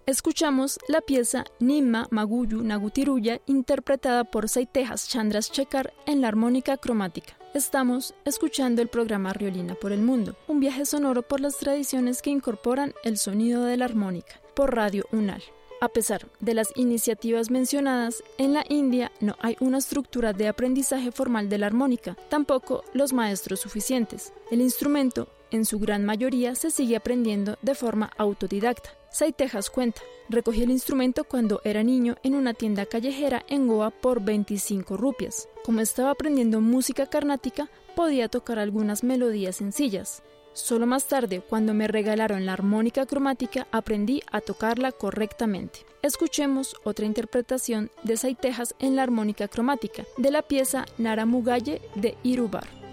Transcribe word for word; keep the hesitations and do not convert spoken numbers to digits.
Escuchamos la pieza Nimma Maguyu Nagutiruya interpretada por Saitejas Chandrasekhar en la armónica cromática. Estamos escuchando el programa Riolina por el Mundo, un viaje sonoro por las tradiciones que incorporan el sonido de la armónica, por Radio UNAL. A pesar de las iniciativas mencionadas, en la India no hay una estructura de aprendizaje formal de la armónica, tampoco los maestros suficientes. El instrumento, en su gran mayoría, se sigue aprendiendo de forma autodidacta. Saitejas cuenta, recogí el instrumento cuando era niño en una tienda callejera en Goa por veinticinco rupias. Como estaba aprendiendo música carnática, podía tocar algunas melodías sencillas. Solo más tarde, cuando me regalaron la armónica cromática, aprendí a tocarla correctamente. Escuchemos otra interpretación de Saitejas en la armónica cromática, de la pieza Naramugaye de Irubar.